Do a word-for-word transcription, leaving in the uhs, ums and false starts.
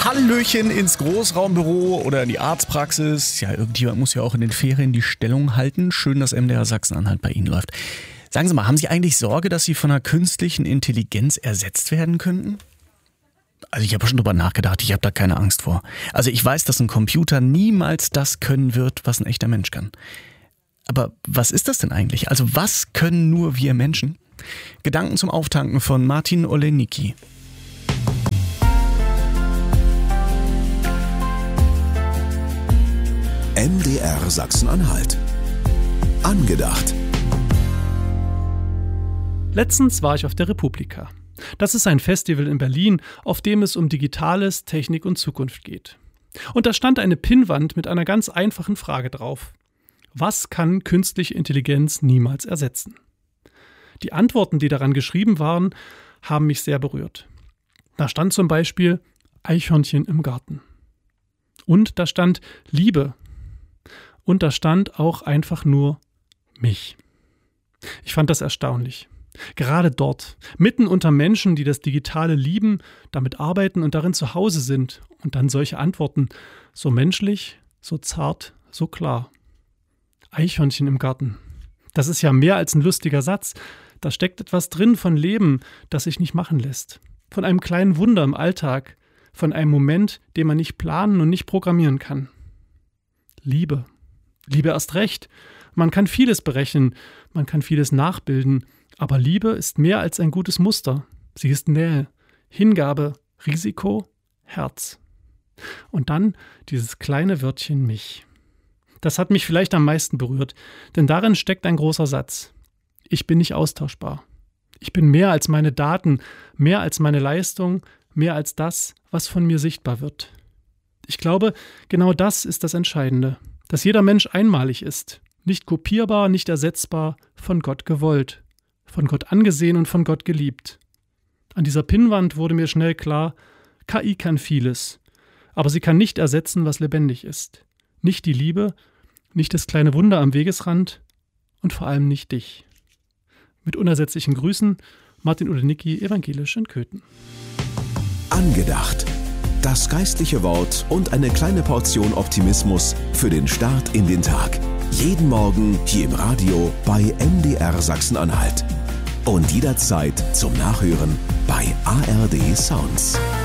Hallöchen ins Großraumbüro oder in die Arztpraxis. Ja, irgendjemand muss ja auch in den Ferien die Stellung halten. Schön, dass M D R Sachsen-Anhalt bei Ihnen läuft. Sagen Sie mal, haben Sie eigentlich Sorge, dass Sie von einer künstlichen Intelligenz ersetzt werden könnten? Also ich habe schon drüber nachgedacht, ich habe da keine Angst vor. Also ich weiß, dass ein Computer niemals das können wird, was ein echter Mensch kann. Aber was ist das denn eigentlich? Also was können nur wir Menschen? Gedanken zum Auftanken von Martin Olenicki. M D R Sachsen-Anhalt. Angedacht. Letztens war ich auf der Republika. Das ist ein Festival in Berlin, auf dem es um Digitales, Technik und Zukunft geht. Und da stand eine Pinnwand mit einer ganz einfachen Frage drauf. Was kann künstliche Intelligenz niemals ersetzen? Die Antworten, die daran geschrieben waren, haben mich sehr berührt. Da stand zum Beispiel Eichhörnchen im Garten. Und da stand Liebe. Und da stand auch einfach nur mich. Ich fand das erstaunlich. Gerade dort, mitten unter Menschen, die das Digitale lieben, damit arbeiten und darin zu Hause sind und dann solche Antworten, so menschlich, so zart, so klar. Eichhörnchen im Garten. Das ist ja mehr als ein lustiger Satz. Da steckt etwas drin von Leben, das sich nicht machen lässt. Von einem kleinen Wunder im Alltag. Von einem Moment, den man nicht planen und nicht programmieren kann. Liebe. Liebe erst recht. Man kann vieles berechnen, man kann vieles nachbilden. Aber Liebe ist mehr als ein gutes Muster. Sie ist Nähe, Hingabe, Risiko, Herz. Und dann dieses kleine Wörtchen mich. Das hat mich vielleicht am meisten berührt, denn darin steckt ein großer Satz. Ich bin nicht austauschbar. Ich bin mehr als meine Daten, mehr als meine Leistung, mehr als das, was von mir sichtbar wird. Ich glaube, genau das ist das Entscheidende, dass jeder Mensch einmalig ist, nicht kopierbar, nicht ersetzbar, von Gott gewollt, von Gott angesehen und von Gott geliebt. An dieser Pinnwand wurde mir schnell klar, K I kann vieles, aber sie kann nicht ersetzen, was lebendig ist. Nicht die Liebe, nicht das kleine Wunder am Wegesrand und vor allem nicht dich. Mit unersetzlichen Grüßen, Martin Olenicki, evangelisch in Köthen. Angedacht. Das geistliche Wort und eine kleine Portion Optimismus für den Start in den Tag. Jeden Morgen hier im Radio bei M D R Sachsen-Anhalt. Und jederzeit zum Nachhören bei A R D Sounds.